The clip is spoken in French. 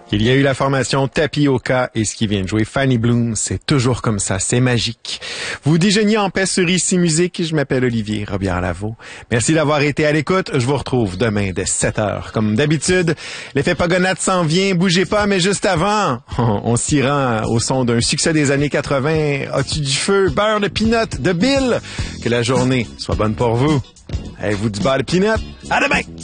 Il y a eu la formation Tapioca et ce qui vient de jouer Fanny Bloom, c'est toujours comme ça, c'est magique. Vous déjeuniez en paix sur Ici Musique, je m'appelle Olivier Robillard-Lavaux. Merci d'avoir été à l'écoute, je vous retrouve demain dès 7h. Comme d'habitude, l'effet Pagonate s'en vient, bougez pas, mais juste avant, on s'y rend au son d'un succès des années 80, As-tu du feu, beurre de peanut de Bill. Que la journée soit bonne pour vous. Avez-vous du beurre de peanut? À demain!